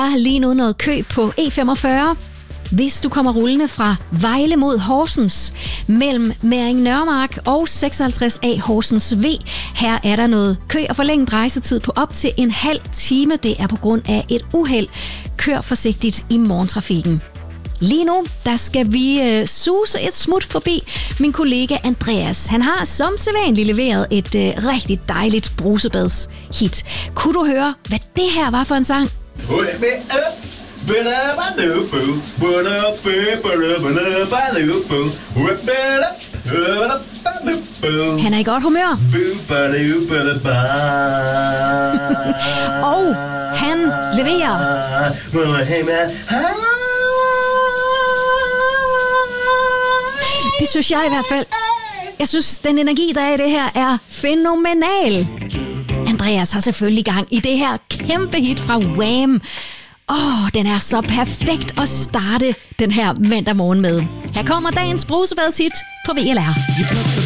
der lige nu noget kø på E45. Hvis du kommer rullende fra Vejle mod Horsens, mellem Mæring Nørremark og 56A Horsens V, her er der noget kø og forlænget rejsetid på op til en halv time. Det er på grund af et uheld. Kør forsigtigt i morgentrafikken. Lige nu, der skal vi suse et smut forbi min kollega Andreas. Han har som sædvanligt leveret et rigtig dejligt brusebadshit. Kunne du høre, hvad det her var for en sang? Han er i godt humør. Og han leverer. Det synes jeg i hvert fald. Jeg synes, den energi, der er i det her, er fænomenal. Andreas har selvfølgelig gang i det her kæmpe hit fra Wham! Den er så perfekt at starte den her mandag morgen med. Her kommer dagens brusebadshit på VLR.